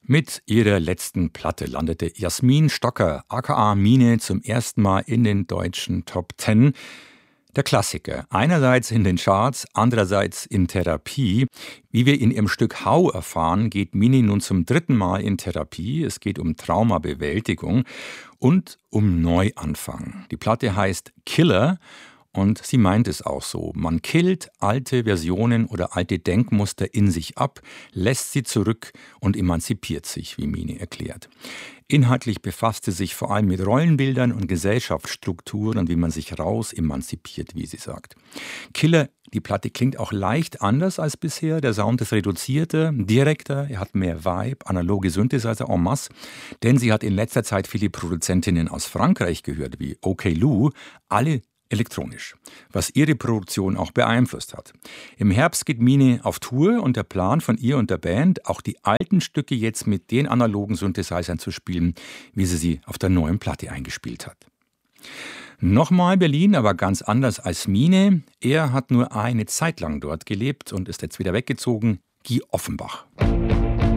Mit ihrer letzten Platte landete Jasmin Stocker, aka Mine, zum ersten Mal in den deutschen Top 10. Der Klassiker, einerseits in den Charts, andererseits in Therapie. Wie wir in ihrem Stück Hau erfahren, geht Mine nun zum dritten Mal in Therapie. Es geht um Traumabewältigung und um Neuanfang. Die Platte heißt Killer. Und sie meint es auch so. Man killt alte Versionen oder alte Denkmuster in sich ab, lässt sie zurück und emanzipiert sich, wie Mine erklärt. Inhaltlich befasst sie sich vor allem mit Rollenbildern und Gesellschaftsstrukturen und wie man sich raus emanzipiert, wie sie sagt. Killer, die Platte klingt auch leicht anders als bisher. Der Sound ist reduzierter, direkter, er hat mehr Vibe, analoge Synthesizer en masse. Denn sie hat in letzter Zeit viele Produzentinnen aus Frankreich gehört, wie OK Lou, alle elektronisch, was ihre Produktion auch beeinflusst hat. Im Herbst geht Mine auf Tour und der Plan von ihr und der Band, auch die alten Stücke jetzt mit den analogen Synthesizern zu spielen, wie sie auf der neuen Platte eingespielt hat. Nochmal Berlin, aber ganz anders als Mine. Er hat nur eine Zeit lang dort gelebt und ist jetzt wieder weggezogen. Guy Offenbach.